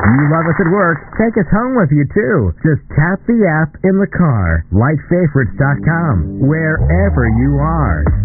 You love us at work, take us home with you too. Just tap the app in the car. LightFavorites.com. Wherever you are.